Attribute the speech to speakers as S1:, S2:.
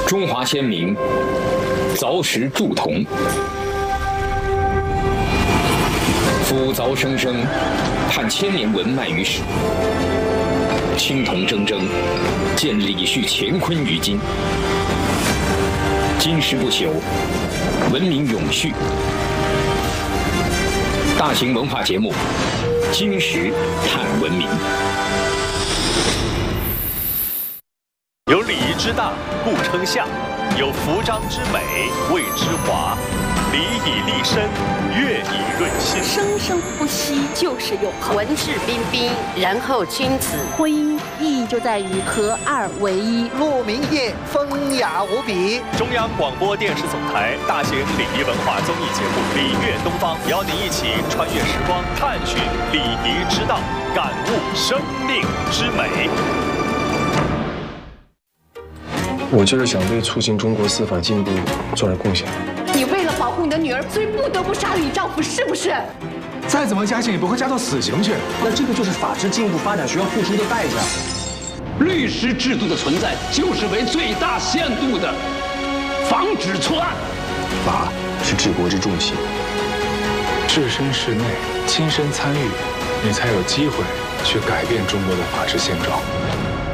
S1: 中华先民凿石铸铜，夫凿生生，盼千年文脉于史。青铜铮铮，见李旭乾坤于今。金石不朽，文明永续。大型文化节目《金石探文明》，
S2: 有礼仪之大，故称相；有服章之美，谓之华。礼以立身，乐以润心。
S3: 生生不息就是永恒。
S4: 文质彬彬，然后君子。
S3: 婚姻意义就在于合二为一。
S5: 鹿鸣夜，风雅无比。
S2: 中央广播电视总台大型礼仪文化综艺节目《礼乐东方》，邀您一起穿越时光，探寻礼仪之道，感悟生命之美。
S6: 我就是想为促进中国司法进步做点贡献。
S7: 你为了保护你的女儿，所以不得不杀了你丈夫，是不是？
S8: 再怎么加刑也不会加到死刑去。
S9: 那这个就是法治进步发展需要付出的代价。
S10: 律师制度的存在，就是为最大限度的防止错案。
S6: 法是治国之重器，
S11: 置身事内，亲身参与，你才有机会去改变中国的法治现状。